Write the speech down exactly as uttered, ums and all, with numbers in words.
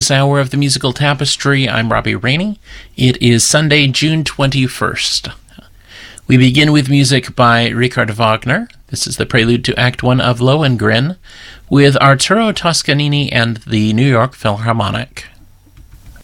this hour of the Musical Tapestry. I'm Robbie Rainey. It is Sunday, June twenty-first. We begin with music by Richard Wagner. This is the prelude to Act One of Lohengrin with Arturo Toscanini and the New York Philharmonic.